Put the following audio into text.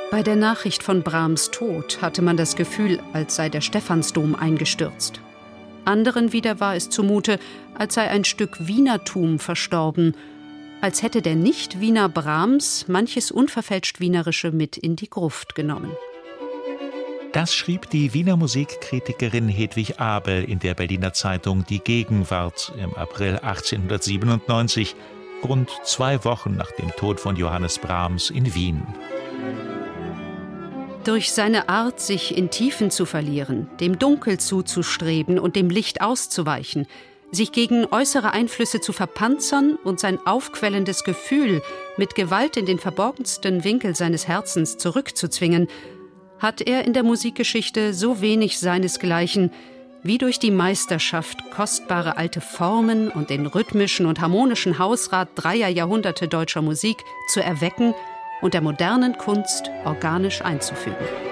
Bei der Nachricht von Brahms Tod hatte man das Gefühl, als sei der Stephansdom eingestürzt. Anderen wieder war es zumute, als sei ein Stück Wienertum verstorben, als hätte der Nicht-Wiener Brahms manches unverfälscht Wienerische mit in die Gruft genommen. Das schrieb die Wiener Musikkritikerin Hedwig Abel in der Berliner Zeitung Die Gegenwart im April 1897, rund 2 Wochen nach dem Tod von Johannes Brahms in Wien. Durch seine Art, sich in Tiefen zu verlieren, dem Dunkel zuzustreben und dem Licht auszuweichen, sich gegen äußere Einflüsse zu verpanzern und sein aufquellendes Gefühl mit Gewalt in den verborgensten Winkel seines Herzens zurückzuzwingen, hat er in der Musikgeschichte so wenig seinesgleichen, wie durch die Meisterschaft kostbare alte Formen und den rhythmischen und harmonischen Hausrat 3 Jahrhunderte deutscher Musik zu erwecken und der modernen Kunst organisch einzufügen.